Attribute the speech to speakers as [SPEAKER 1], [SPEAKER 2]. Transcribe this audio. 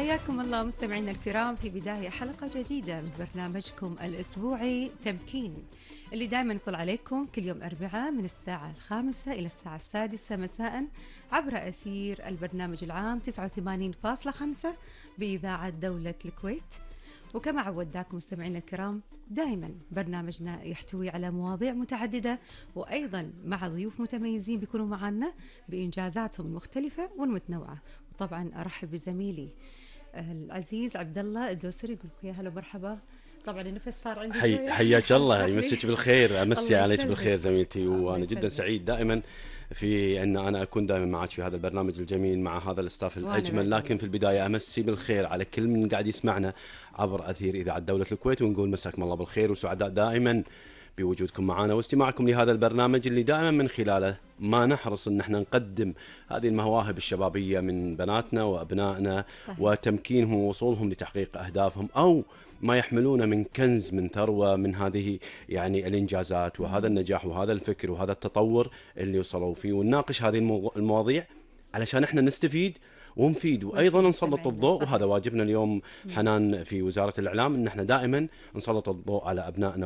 [SPEAKER 1] حياكم الله مستمعينا الكرام في بداية حلقة جديدة من برنامجكم الأسبوعي تمكين، اللي دائما يطل عليكم كل يوم أربعاء من الساعة 5 إلى الساعة 6 مساء عبر أثير البرنامج العام 89.5 بإذاعة دولة الكويت. وكما عودناكم مستمعينا الكرام دائما برنامجنا يحتوي على مواضيع متعددة، وأيضا مع ضيوف متميزين بيكونوا معنا بإنجازاتهم المختلفة والمتنوعة. وطبعا أرحب بزميلي العزيز عبد الله الدوسري، يقول لك يا هلا ومرحبا. طبعا النفس صار عندي شوية.
[SPEAKER 2] حياك الله، يمسك بالخير. امسي عليك
[SPEAKER 1] يسلمك.
[SPEAKER 2] بالخير زميلتي،
[SPEAKER 1] الله
[SPEAKER 2] وانا جدا
[SPEAKER 1] يسلمك.
[SPEAKER 2] سعيد دائما في ان انا اكون دائما معك في هذا البرنامج الجميل مع هذا الاستاف الاجمل. لكن في البدايه امسي بالخير على كل من قاعد يسمعنا عبر اثير اذاعه دوله الكويت، ونقول مساكم الله بالخير وسعداء دائما بوجودكم معنا واستماعكم لهذا البرنامج اللي دائما من خلاله ما نحرص ان احنا نقدم هذه المواهب الشبابيه من بناتنا وابنائنا،
[SPEAKER 1] صحيح.
[SPEAKER 2] وتمكينهم ووصولهم لتحقيق اهدافهم او ما يحملونه من كنز من ثروه من هذه يعني الانجازات وهذا النجاح وهذا الفكر وهذا التطور اللي وصلوا فيه، ونناقش هذه المواضيع علشان احنا نستفيد ونفيد وايضا نسلط الضوء. وهذا واجبنا اليوم حنان في وزاره الاعلام، ان احنا دائما نسلط الضوء على ابنائنا